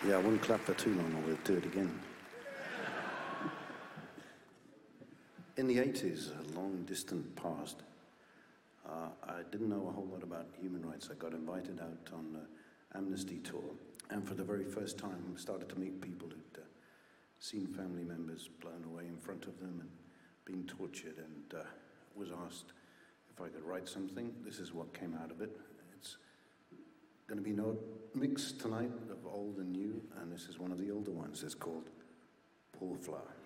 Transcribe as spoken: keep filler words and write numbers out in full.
Yeah, I wouldn't clap for too long or we'll do it again. In the eighties, a long distant past, uh, I didn't know a whole lot about human rights. I got invited out on an Amnesty tour, and for the very first time started to meet people who'd uh, seen family members blown away in front of them and being tortured, and uh, was asked if I could write something. This is what came out of it. It's going to be no mix tonight of old and new, and this is one of the older ones. It's called Poor Flower.